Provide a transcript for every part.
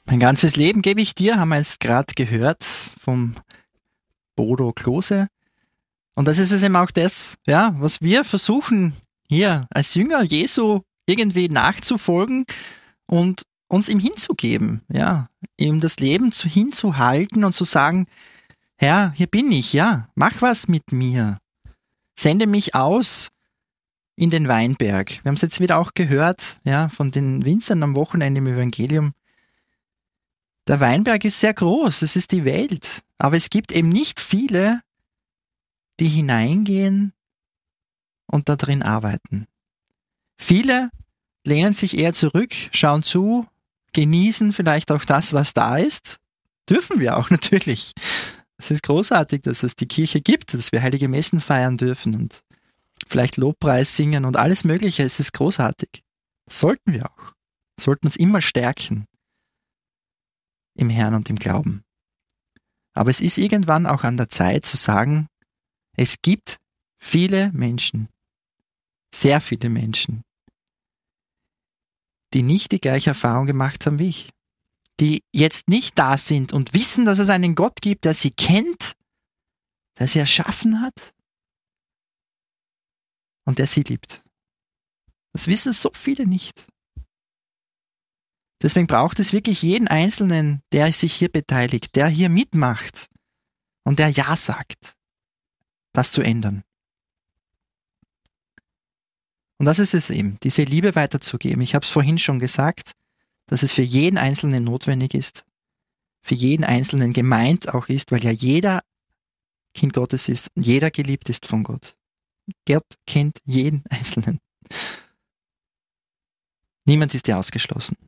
Mein ganzes Leben gebe ich dir, haben wir jetzt gerade gehört vom Bodo Klose. Und das ist es eben auch das, ja, was wir versuchen hier als Jünger Jesu irgendwie nachzufolgen und uns ihm hinzugeben, ja, ihm das Leben hinzuhalten und zu sagen, Herr, hier bin ich, ja, mach was mit mir. Sende mich aus in den Weinberg. Wir haben es jetzt wieder auch gehört, ja, von den Winzern am Wochenende im Evangelium. Der Weinberg ist sehr groß, es ist die Welt, aber es gibt eben nicht viele, die hineingehen und da drin arbeiten. Viele lehnen sich eher zurück, schauen zu, genießen vielleicht auch das, was da ist. Dürfen wir auch natürlich. Es ist großartig, dass es die Kirche gibt, dass wir heilige Messen feiern dürfen und vielleicht Lobpreis singen und alles Mögliche. Es ist großartig. Das sollten wir auch. Wir sollten uns immer stärken im Herrn und im Glauben. Aber es ist irgendwann auch an der Zeit zu sagen, es gibt viele Menschen, sehr viele Menschen, die nicht die gleiche Erfahrung gemacht haben wie ich, die jetzt nicht da sind und wissen, dass es einen Gott gibt, der sie kennt, der sie erschaffen hat und der sie liebt. Das wissen so viele nicht. Deswegen braucht es wirklich jeden Einzelnen, der sich hier beteiligt, der hier mitmacht und der Ja sagt, das zu ändern. Und das ist es eben, diese Liebe weiterzugeben. Ich habe es vorhin schon gesagt, dass es für jeden Einzelnen notwendig ist, für jeden Einzelnen gemeint auch ist, weil ja jeder Kind Gottes ist, jeder geliebt ist von Gott. Gott kennt jeden Einzelnen. Niemand ist ja ausgeschlossen.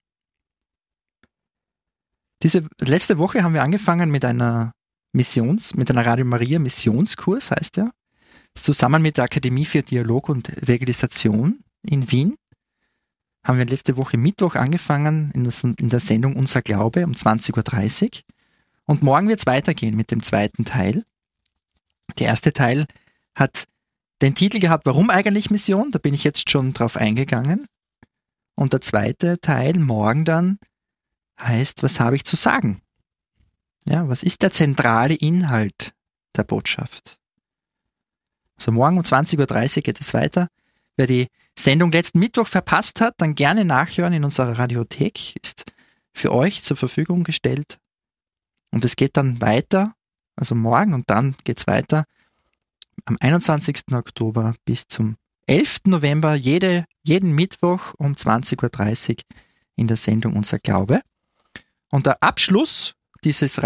Diese letzte Woche haben wir angefangen mit einer Radio Maria Missionskurs, heißt ja. Das zusammen mit der Akademie für Dialog und Evangelisation in Wien haben wir letzte Woche Mittwoch angefangen in der Sendung Unser Glaube um 20.30 Uhr. Und morgen wird es weitergehen mit dem zweiten Teil. Der erste Teil hat den Titel gehabt, warum eigentlich Mission? Da bin ich jetzt schon drauf eingegangen. Und der zweite Teil morgen dann heißt, was habe ich zu sagen? Ja, was ist der zentrale Inhalt der Botschaft? Also morgen um 20.30 Uhr geht es weiter. Wer die Sendung letzten Mittwoch verpasst hat, dann gerne nachhören in unserer Radiothek. Ist für euch zur Verfügung gestellt. Und es geht dann weiter, also morgen und dann geht es weiter am 21. Oktober bis zum 11. November, jeden Mittwoch um 20.30 Uhr in der Sendung Unser Glaube. Und der Abschluss dieses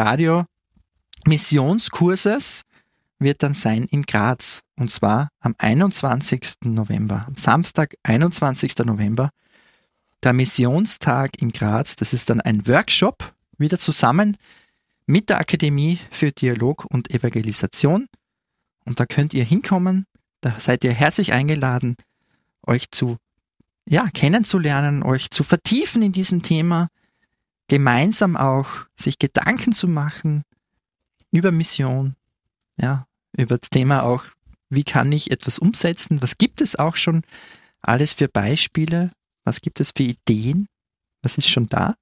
Radio-Missionskurses wird dann sein in Graz. Und zwar am 21. November, am Samstag, 21. November, der Missionstag in Graz. Das ist dann ein Workshop, wieder zusammen mit der Akademie für Dialog und Evangelisation. Und da könnt ihr hinkommen, da seid ihr herzlich eingeladen, euch kennenzulernen, euch zu vertiefen in diesem Thema, gemeinsam auch sich Gedanken zu machen über Mission, ja, über das Thema auch, wie kann ich etwas umsetzen, was gibt es auch schon alles für Beispiele, was gibt es für Ideen, was ist schon da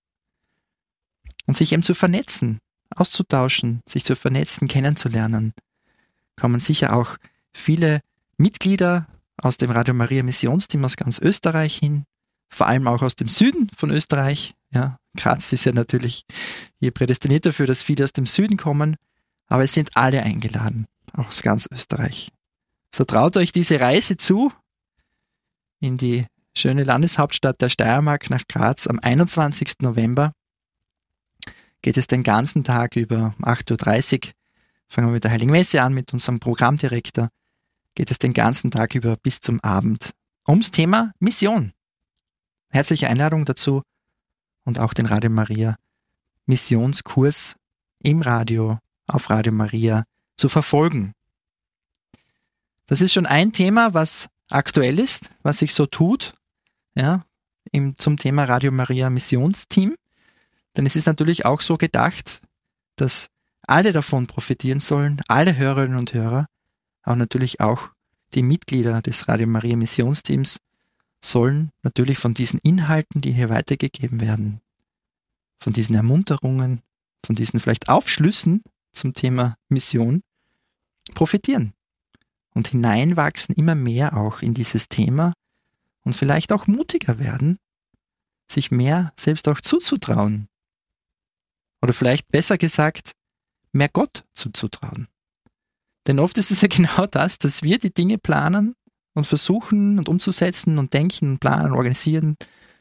und sich eben zu vernetzen, auszutauschen, sich zu vernetzen, kennenzulernen, kommen sicher auch viele Mitglieder aus dem Radio Maria Missionsteam aus ganz Österreich hin, vor allem auch aus dem Süden von Österreich. Ja, Graz ist ja natürlich hier prädestiniert dafür, dass viele aus dem Süden kommen, aber es sind alle eingeladen, auch aus ganz Österreich. So traut euch diese Reise zu in die schöne Landeshauptstadt der Steiermark nach Graz. Am 21. November geht es den ganzen Tag über 8.30 Uhr. Fangen wir mit der Heiligen Messe an, mit unserem Programmdirektor. Geht es den ganzen Tag über bis zum Abend ums Thema Mission. Herzliche Einladung dazu und auch den Radio Maria Missionskurs im Radio, auf Radio Maria zu verfolgen. Das ist schon ein Thema, was aktuell ist, was sich so tut, ja, zum Thema Radio Maria Missionsteam. Denn es ist natürlich auch so gedacht, dass alle davon profitieren sollen, alle Hörerinnen und Hörer, aber natürlich auch die Mitglieder des Radio Maria Missionsteams sollen natürlich von diesen Inhalten, die hier weitergegeben werden, von diesen Ermunterungen, von diesen vielleicht Aufschlüssen zum Thema Mission profitieren und hineinwachsen immer mehr auch in dieses Thema und vielleicht auch mutiger werden, sich mehr selbst auch zuzutrauen. Oder vielleicht besser gesagt, mehr Gott zuzutrauen. Denn oft ist es ja genau das, dass wir die Dinge planen und versuchen und umzusetzen und denken, planen, organisieren.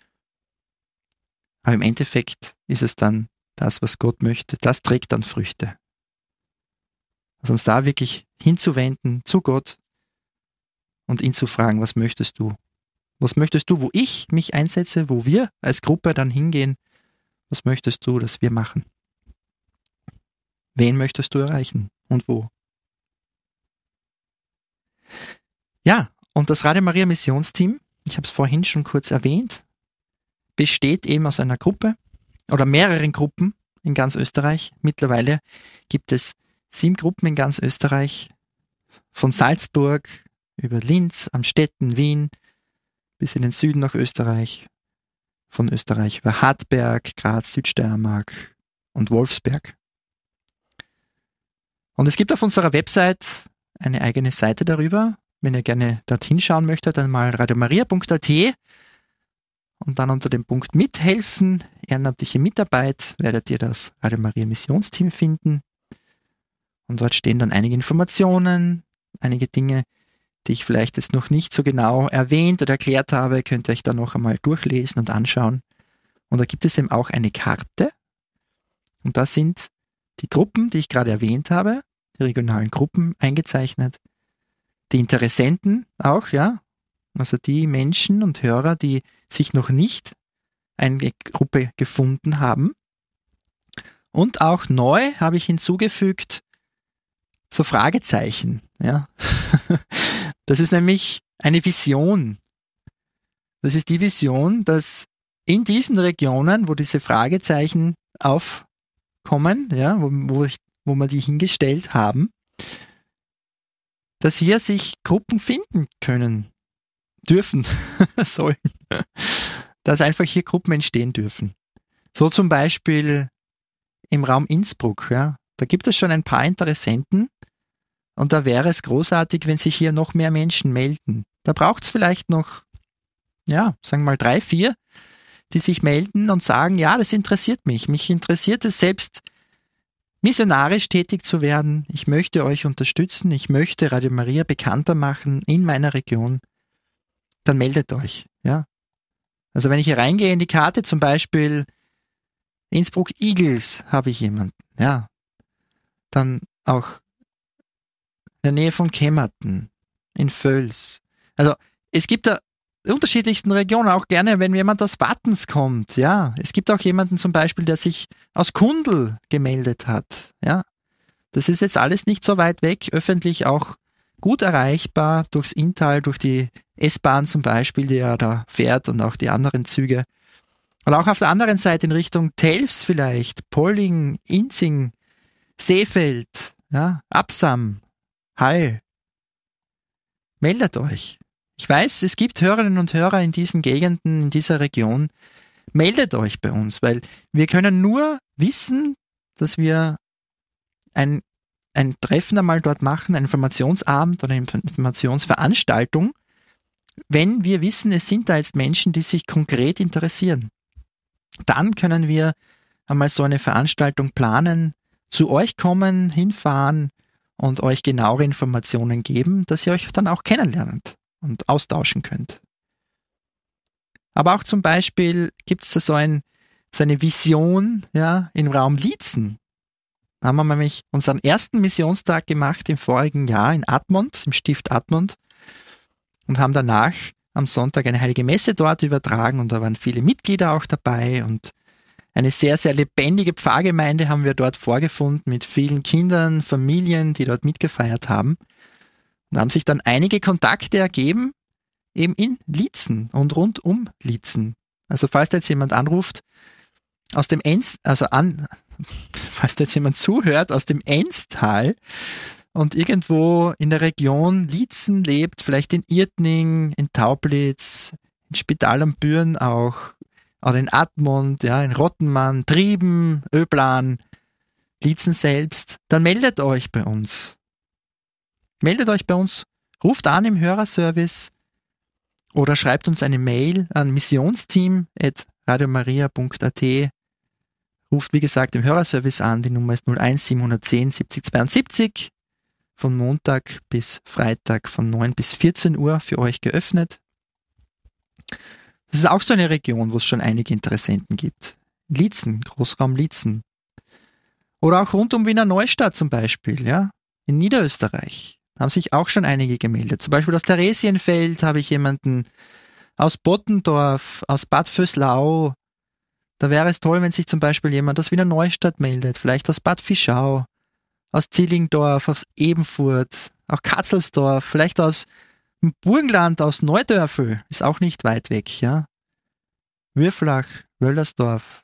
Aber im Endeffekt ist es dann das, was Gott möchte, das trägt dann Früchte. Also uns da wirklich hinzuwenden zu Gott und ihn zu fragen, was möchtest du? Was möchtest du, wo ich mich einsetze, wo wir als Gruppe dann hingehen? Was möchtest du, dass wir machen? Wen möchtest du erreichen und wo? Ja, und das Radio Maria Missionsteam, ich habe es vorhin schon kurz erwähnt, besteht eben aus einer Gruppe oder mehreren Gruppen in ganz Österreich. Mittlerweile gibt es 7 Gruppen in ganz Österreich, von Salzburg über Linz, Amstetten, Wien, bis in den Süden nach Österreich, von Österreich über Hartberg, Graz, Südsteiermark und Wolfsberg. Und es gibt auf unserer Website eine eigene Seite darüber. Wenn ihr gerne dorthin schauen möchtet, dann mal radiomaria.at und dann unter dem Punkt Mithelfen, ehrenamtliche Mitarbeit, werdet ihr das Radio Maria Missionsteam finden. Und dort stehen dann einige Informationen, einige Dinge, die ich vielleicht jetzt noch nicht so genau erwähnt oder erklärt habe, könnt ihr euch dann noch einmal durchlesen und anschauen. Und da gibt es eben auch eine Karte. Und da sind die Gruppen, die ich gerade erwähnt habe, die regionalen Gruppen eingezeichnet. Die Interessenten auch, ja. Also die Menschen und Hörer, die sich noch nicht eine Gruppe gefunden haben. Und auch neu habe ich hinzugefügt, so Fragezeichen, ja. Das ist nämlich eine Vision. Das ist die Vision, dass in diesen Regionen, wo diese Fragezeichen aufkommen, ja, wo wir die hingestellt haben, dass hier sich Gruppen finden können, dürfen, sollen. Dass einfach hier Gruppen entstehen dürfen. So zum Beispiel im Raum Innsbruck, ja. Da gibt es schon ein paar Interessenten und da wäre es großartig, wenn sich hier noch mehr Menschen melden. Da braucht es vielleicht noch, ja, sagen wir mal 3, 4, die sich melden und sagen, ja, das interessiert mich. Mich interessiert es selbst, missionarisch tätig zu werden. Ich möchte euch unterstützen. Ich möchte Radio Maria bekannter machen in meiner Region. Dann meldet euch, ja. Also wenn ich hier reingehe in die Karte, zum Beispiel Innsbruck Eagles, habe ich jemanden, ja. Dann auch in der Nähe von Kemmerten, in Völs. Also es gibt da unterschiedlichsten Regionen, auch gerne, wenn jemand aus Wattens kommt, ja. Es gibt auch jemanden zum Beispiel, der sich aus Kundl gemeldet hat, ja. Das ist jetzt alles nicht so weit weg, öffentlich auch gut erreichbar, durchs Inntal, durch die S-Bahn zum Beispiel, die ja da fährt und auch die anderen Züge. Und auch auf der anderen Seite in Richtung Telfs vielleicht, Polling, Inzing, Seefeld, ja, Absam, Hall. Meldet euch. Ich weiß, es gibt Hörerinnen und Hörer in diesen Gegenden, in dieser Region. Meldet euch bei uns, weil wir können nur wissen, dass wir ein Treffen einmal dort machen, einen Informationsabend oder eine Informationsveranstaltung, wenn wir wissen, es sind da jetzt Menschen, die sich konkret interessieren. Dann können wir einmal so eine Veranstaltung planen, zu euch kommen, hinfahren und euch genauere Informationen geben, dass ihr euch dann auch kennenlernt und austauschen könnt. Aber auch zum Beispiel gibt es da so eine Vision, ja, im Raum Liezen. Da haben wir nämlich unseren ersten Missionstag gemacht im vorigen Jahr in Admont, im Stift Admont, und haben danach am Sonntag eine heilige Messe dort übertragen und da waren viele Mitglieder auch dabei und eine sehr, sehr lebendige Pfarrgemeinde haben wir dort vorgefunden mit vielen Kindern, Familien, die dort mitgefeiert haben. Und da haben sich dann einige Kontakte ergeben, eben in Liezen und rund um Liezen. Also falls da jetzt jemand anruft, falls da jetzt jemand zuhört aus dem Enstal und irgendwo in der Region Liezen lebt, vielleicht in Irtning, in Taublitz, in Spital am Büren auch, oder in Admont, ja, in Rottenmann, Trieben, Öblan, Liezen selbst, dann meldet euch bei uns. Meldet euch bei uns, ruft an im Hörerservice oder schreibt uns eine Mail an missionsteam@radiomaria.at. Ruft, wie gesagt, im Hörerservice an. Die Nummer ist 01 710 70 72. Von Montag bis Freitag von 9 bis 14 Uhr für euch geöffnet. Das ist auch so eine Region, wo es schon einige Interessenten gibt. Liezen, Großraum Liezen. Oder auch rund um Wiener Neustadt zum Beispiel, ja, in Niederösterreich. Da haben sich auch schon einige gemeldet. Zum Beispiel aus Theresienfeld habe ich jemanden, aus Bottendorf, aus Bad Vöslau. Da wäre es toll, wenn sich zum Beispiel jemand aus Wiener Neustadt meldet, vielleicht aus Bad Fischau, aus Zillingdorf, aus Ebenfurt, auch Katzelsdorf, vielleicht aus dem Burgenland, aus Neudörfel, ist auch nicht weit weg, ja. Würflach, Wöllersdorf.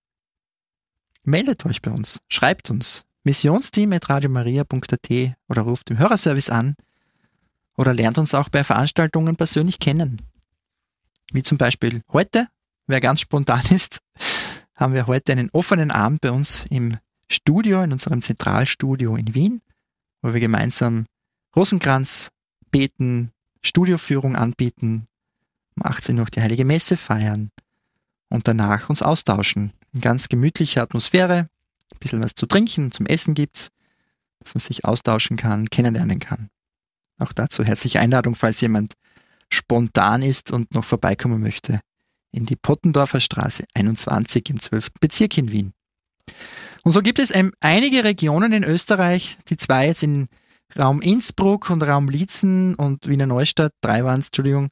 Meldet euch bei uns, schreibt uns. missionsteam@radiomaria.at oder ruft im Hörerservice an oder lernt uns auch bei Veranstaltungen persönlich kennen. Wie zum Beispiel heute, wer ganz spontan ist, haben wir heute einen offenen Abend bei uns im Studio, in unserem Zentralstudio in Wien, wo wir gemeinsam Rosenkranz beten, Studioführung anbieten, um 18 Uhr die Heilige Messe feiern und danach uns austauschen. In ganz gemütlicher Atmosphäre, ein bisschen was zu trinken, zum Essen gibt's, dass man sich austauschen kann, kennenlernen kann. Auch dazu herzliche Einladung, falls jemand spontan ist und noch vorbeikommen möchte, in die Pottendorfer Straße 21 im 12. Bezirk in Wien. Und so gibt es einige Regionen in Österreich, die zwei jetzt in Raum Innsbruck und Raum Liezen und Wiener Neustadt, 3 waren es, Entschuldigung,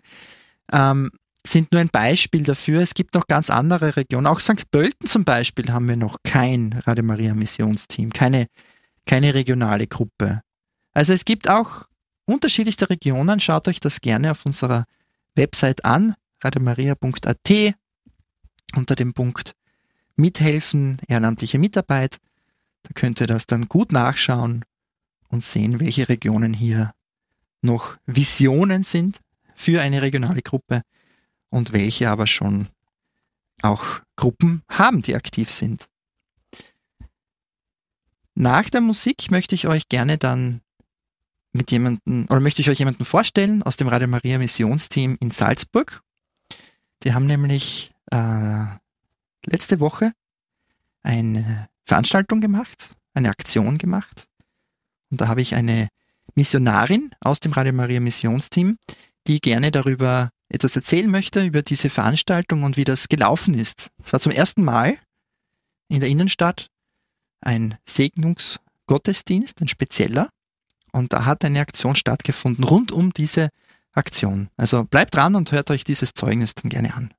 sind nur ein Beispiel dafür. Es gibt noch ganz andere Regionen. Auch St. Pölten zum Beispiel haben wir noch kein Radio Maria Missionsteam, keine regionale Gruppe. Also es gibt auch unterschiedlichste Regionen. Schaut euch das gerne auf unserer Website an, radiomaria.at, unter dem Punkt Mithelfen, ehrenamtliche Mitarbeit. Da könnt ihr das dann gut nachschauen und sehen, welche Regionen hier noch Visionen sind für eine regionale Gruppe und welche aber schon auch Gruppen haben, die aktiv sind. Nach der Musik möchte ich euch gerne dann möchte ich euch jemanden vorstellen aus dem Radio Maria Missionsteam in Salzburg. Die haben nämlich letzte Woche eine Veranstaltung gemacht, eine Aktion gemacht. Und da habe ich eine Missionarin aus dem Radio Maria Missionsteam, die gerne darüber etwas erzählen möchte, über diese Veranstaltung und wie das gelaufen ist. Es war zum ersten Mal in der Innenstadt ein Segnungsgottesdienst, ein spezieller. Und da hat eine Aktion stattgefunden rund um diese Aktion. Also bleibt dran und hört euch dieses Zeugnis dann gerne an.